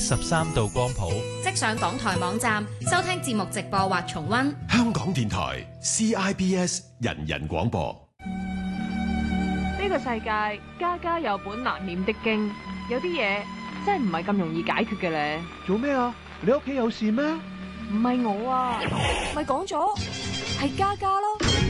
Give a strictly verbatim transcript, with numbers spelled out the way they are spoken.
十三度光譜， 即上港台網站收聽節目直播或重溫。 香港電台 C I B S 人人廣播。 呢個世界家家有本難念的經，有啲嘢真係唔係咁容易解決嘅咧。 做咩啊？你屋企有事咩？ 唔係我啊，咪講咗係家家咯。